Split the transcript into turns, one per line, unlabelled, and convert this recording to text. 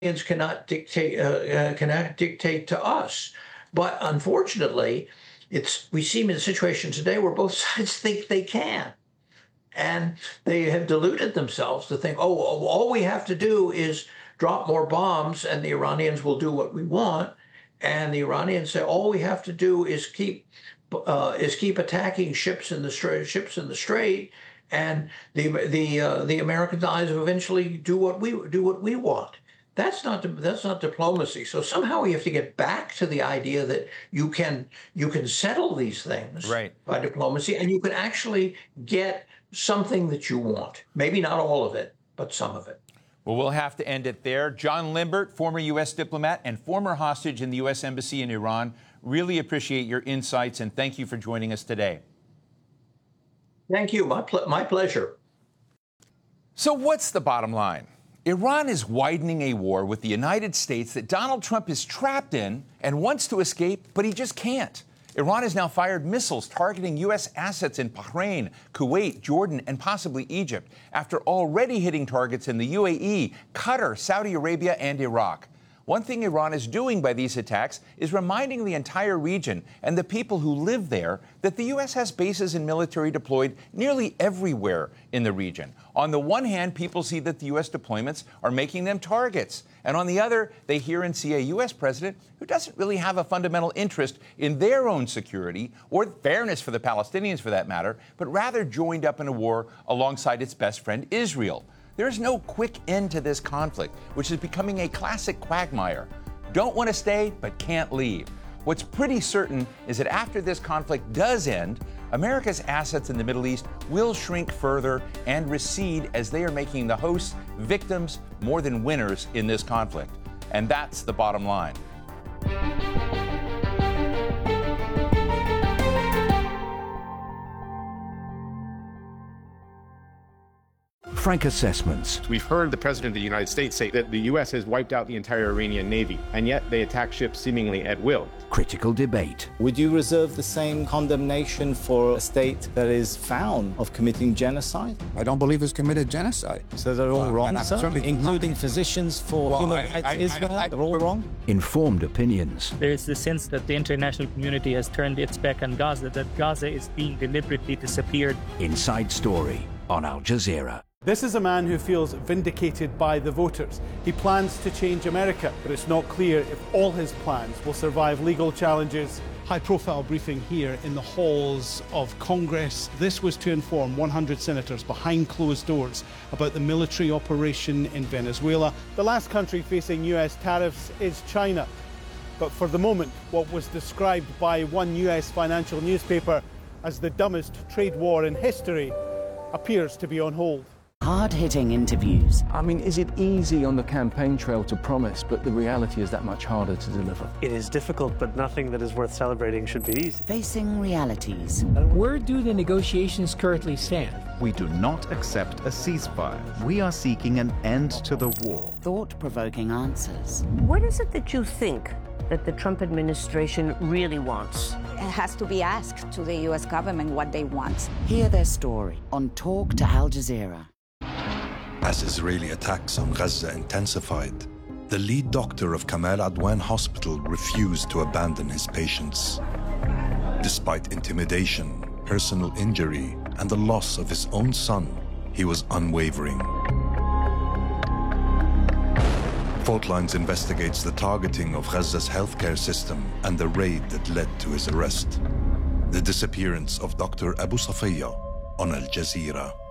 cannot dictate to us. But unfortunately, we seem in a situation today where both sides think they can. And they have deluded themselves to think, oh, all we have to do is drop more bombs and the Iranians will do what we want. And the Iranians say, all we have to do is keep attacking ships in the strait, and the American eyes will eventually do what we want. That's not diplomacy. So somehow we have to get back to the idea that you can settle these things by diplomacy, and you can actually get something that you want. Maybe not all of it, but some of it.
Well, we'll have to end it there. John Limbert, former U.S. diplomat and former hostage in the U.S. Embassy in Iran, really appreciate your insights, and thank you for joining us today.
Thank you. My pleasure.
So what's the bottom line? Iran is widening a war with the United States that Donald Trump is trapped in and wants to escape, but he just can't. Iran has now fired missiles targeting U.S. assets in Bahrain, Kuwait, Jordan, and possibly Egypt, after already hitting targets in the UAE, Qatar, Saudi Arabia, and Iraq. One thing Iran is doing by these attacks is reminding the entire region and the people who live there that the U.S. has bases and military deployed nearly everywhere in the region. On the one hand, people see that the U.S. deployments are making them targets. And on the other, they hear and see a U.S. president who doesn't really have a fundamental interest in their own security or fairness for the Palestinians, for that matter, but rather joined up in a war alongside its best friend, Israel. There is no quick end to this conflict, which is becoming a classic quagmire. Don't want to stay, but can't leave. What's pretty certain is that after this conflict does end, America's assets in the Middle East will shrink further and recede as they are making the hosts victims more than winners in this conflict. And that's the bottom line.
Frank Assessments.
We've heard the President of the United States say that the U.S. has wiped out the entire Iranian Navy, and yet they attack ships seemingly at will.
Critical debate.
Would you reserve the same condemnation for a state that is found of committing genocide?
I don't believe it's committed genocide.
So they're all wrong, sir? Including physicians for human rights Israel? They're all wrong?
Informed opinions.
There is the sense that the international community has turned its back on Gaza, that Gaza is being deliberately disappeared.
Inside Story on Al Jazeera.
This is a man who feels vindicated by the voters. He plans to change America, but it's not clear if all his plans will survive legal challenges.
High-profile briefing here in the halls of Congress. This was to inform 100 senators behind closed doors about the military operation in Venezuela.
The last country facing U.S. tariffs is China. But for the moment, what was described by one U.S. financial newspaper as the dumbest trade war in history appears to be on hold.
Hard-hitting interviews.
I mean, is it easy on the campaign trail to promise, but the reality is that much harder to deliver?
It is difficult, but nothing that is worth celebrating should be easy.
Facing realities.
Where do the negotiations currently stand?
We do not accept a ceasefire. We are seeking an end to the war.
Thought-provoking answers.
What is it that you think that the Trump administration really wants?
It has to be asked to the U.S. government what they want.
Hear their story on Talk to Al Jazeera.
As Israeli attacks on Gaza intensified, the lead doctor of Kamal Adwan Hospital refused to abandon his patients. Despite intimidation, personal injury, and the loss of his own son, he was unwavering. Fault Lines investigates the targeting of Gaza's healthcare system and the raid that led to his arrest. The disappearance of Dr. Abu Safiya on Al Jazeera.